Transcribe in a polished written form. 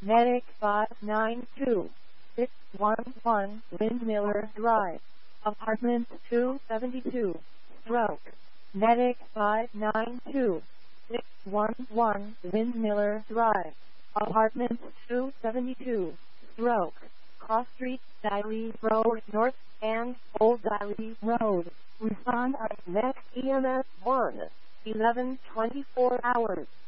Medic 592 611 Windmiller Drive, Apartment 272, Stroke. Medic 592 611 Windmiller Drive, Apartment 272, Stroke. Cross Street, Diley Road North, and Old Diley Road. Respond at next EMS 1, 11:24 hours.